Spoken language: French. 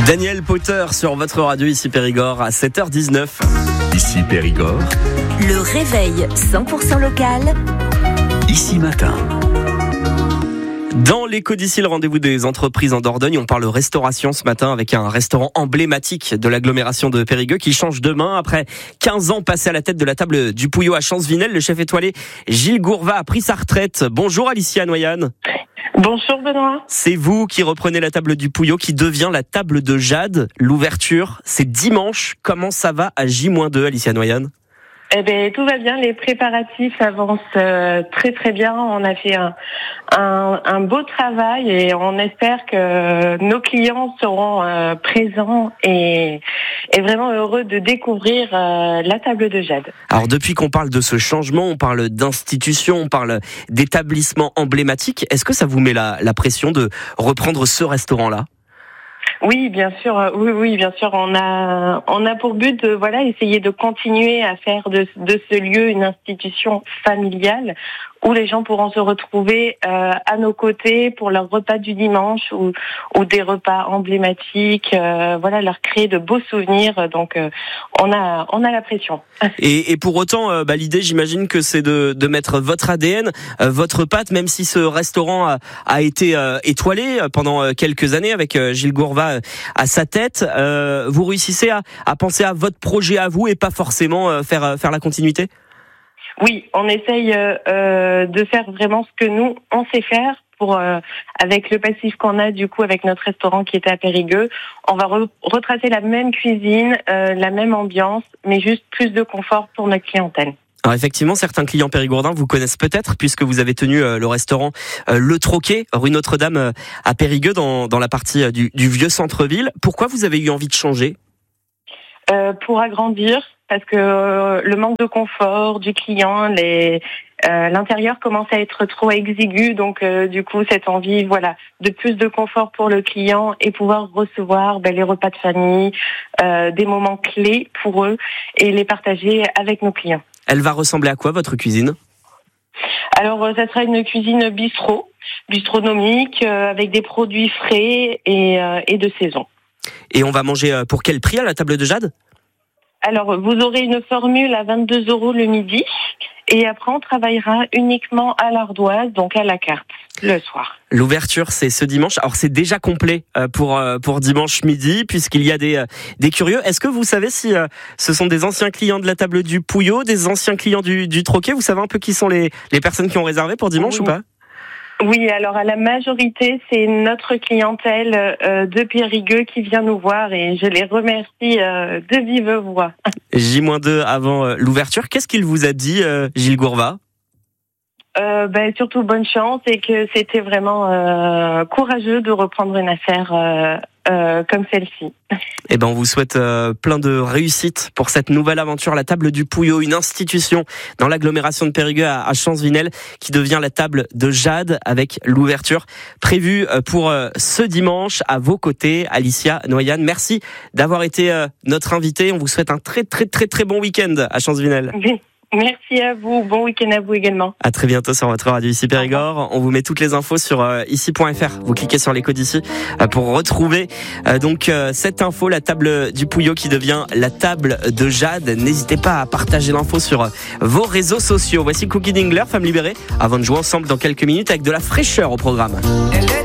Daniel Potter sur votre radio, ici Périgord, à 7h19. Ici Périgord. Le réveil 100% local. Ici Matin. Dans l'écho d'ici, le rendez-vous des entreprises en Dordogne, on parle restauration ce matin avec un restaurant emblématique de l'agglomération de Périgueux qui change de main. Après 15 ans passés à la tête de la table du Pouillot à Chancevillers, le chef étoilé Gilles Gourvat a pris sa retraite. Bonjour Alicia Noyane. Bonjour Benoît. C'est vous qui reprenez la table du Pouillot qui devient la table de Jade. L'ouverture, c'est dimanche. Comment ça va à J-2, Alicia Noyane ? Eh ben tout va bien, les préparatifs avancent très très bien. On a fait un beau travail et on espère que nos clients seront présents et vraiment heureux de découvrir la table de Jade. Alors depuis qu'on parle de ce changement, on parle d'institution, on parle d'établissement emblématique. Est-ce que ça vous met la pression de reprendre ce restaurant-là ? Oui, bien sûr. Oui, bien sûr. On a pour but de essayer de continuer à faire de ce lieu une institution familiale où les gens pourront se retrouver à nos côtés pour leurs repas du dimanche ou des repas emblématiques. Leur créer de beaux souvenirs. Donc on a la pression. Et pour autant, l'idée, j'imagine que c'est de mettre votre ADN, votre patte, même si ce restaurant a été étoilé pendant quelques années avec Gilles Gourvat à sa tête. Vous réussissez à penser à votre projet à vous et pas forcément faire la continuité ? Oui, on essaye de faire vraiment ce que nous, on sait faire pour avec le passif qu'on a du coup avec notre restaurant qui était à Périgueux. On va retracer la même cuisine, la même ambiance, mais juste plus de confort pour notre clientèle. Alors effectivement, certains clients périgourdins vous connaissent peut-être puisque vous avez tenu le restaurant Le Troquet, rue Notre-Dame à Périgueux dans la partie du vieux centre-ville. Pourquoi vous avez eu envie de changer ? Pour agrandir, parce que le manque de confort du client, l'intérieur commence à être trop exigu, donc du coup cette envie, de plus de confort pour le client et pouvoir recevoir les repas de famille, des moments clés pour eux et les partager avec nos clients. Elle va ressembler à quoi votre cuisine ? Alors ça sera une cuisine bistronomique avec des produits frais et de saison. Et on va manger pour quel prix à la table de Jade ? Alors, vous aurez une formule à 22 € le midi. Et après, on travaillera uniquement à l'ardoise, donc à la carte, le soir. L'ouverture, c'est ce dimanche. Alors, c'est déjà complet pour dimanche midi, puisqu'il y a des curieux. Est-ce que vous savez si ce sont des anciens clients de la table du Pouillot, des anciens clients du Troquet ? Vous savez un peu qui sont les personnes qui ont réservé pour dimanche ou pas ? Oui, alors à la majorité, c'est notre clientèle de Périgueux qui vient nous voir et je les remercie de vive voix. J-2 avant l'ouverture, qu'est-ce qu'il vous a dit, Gilles Gourvat ? Surtout bonne chance et que c'était vraiment courageux de reprendre une affaire comme celle-ci. On vous souhaite plein de réussite pour cette nouvelle aventure, la table du Pouillot, une institution dans l'agglomération de Périgueux à Chancevillers qui devient la table de Jade avec l'ouverture prévue pour ce dimanche. À vos côtés, Alicia Noyane, merci d'avoir été notre invitée. On vous souhaite un très très très très bon week-end à Chancevillers. Merci à vous, bon week-end à vous également. À très bientôt sur votre radio ici Périgord. On vous met toutes les infos sur ici.fr. Vous cliquez sur l'écho d'ici pour retrouver cette info, la table du Pouillot qui devient la table de Jade. N'hésitez pas à partager l'info sur vos réseaux sociaux. Voici Cookie Dingler, Femme Libérée, avant de jouer ensemble dans quelques minutes avec de la fraîcheur au programme.